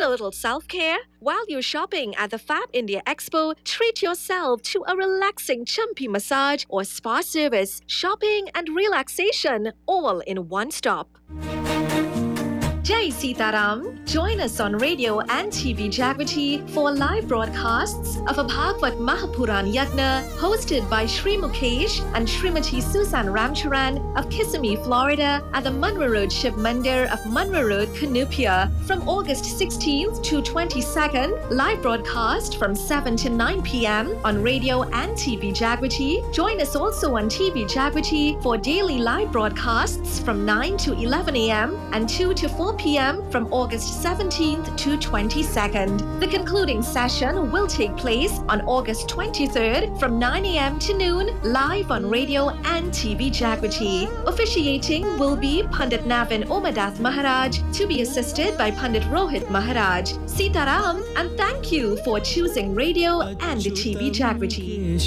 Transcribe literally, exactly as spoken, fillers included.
little self-care? While you're shopping at the Fab India Expo, treat yourself to a relaxing chumpy massage or spa service, shopping and relaxation all in one stop. Jai Sitaram. Join us on radio and T V Jagriti for live broadcasts of a Bhagavad Mahapuran Yagna hosted by Shri Mukesh and Shrimati Susan Ramcharan of Kissimmee, Florida at the Munro Road Shiv Mandir of Munro Road, Cunupia from August sixteenth to twenty-second. Live broadcast from seven to nine p.m. on radio and T V Jagriti. Join us also on T V Jagriti for daily live broadcasts from nine to eleven a.m. and two to four p.m. from August seventeenth to twenty-second. The concluding session will take place on August twenty-third from nine a.m. to noon, live on radio and T V Jagriti. Officiating will be Pandit Navin Omadath Maharaj, to be assisted by Pandit Rohit Maharaj. Sitaram, and thank you for choosing radio and T V Jagriti.